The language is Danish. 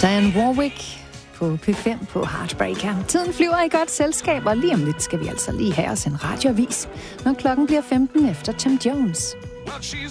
Diane Warwick på P5 på Heartbreaker. Tiden flyver i godt selskab, og lige om lidt skal vi altså lige have os en radioavis, når klokken bliver 15 efter Tom Jones.